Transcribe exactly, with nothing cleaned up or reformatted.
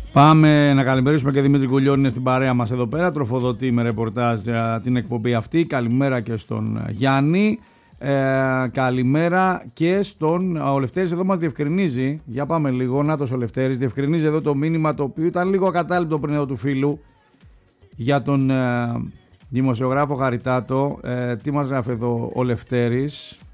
Πάμε να καλημερίσουμε και Δημήτρη Κουλιώνη είναι στην παρέα μας εδώ πέρα. Τροφοδοτεί με ρεπορτάζ την εκπομπή αυτή. Καλημέρα και στον Γιάννη. Ε, καλημέρα και στον. Ο Λευτέρης εδώ μας διευκρινίζει. Για πάμε λίγο. Νάτος ο Λευτέρης διευκρινίζει εδώ το μήνυμα το οποίο ήταν λίγο ακατάληπτο πριν εδώ του φίλου για τον ε, δημοσιογράφο Χαριτάτο. Ε, τι μας γράφει εδώ ο Λευτέρης.